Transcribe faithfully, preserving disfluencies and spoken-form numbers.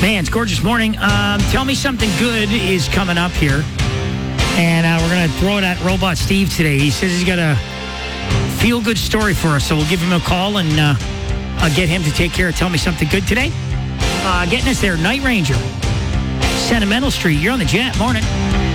Man, it's a gorgeous morning. Um, tell me something good is coming up here. And uh, we're going to throw it at Robot Steve today. He says he's got a feel-good story for us, so we'll give him a call and uh, I'll get him to take care of Tell Me Something Good today. Uh, getting us there, Night Ranger, Sentimental Street. You're on the Jet. Morning.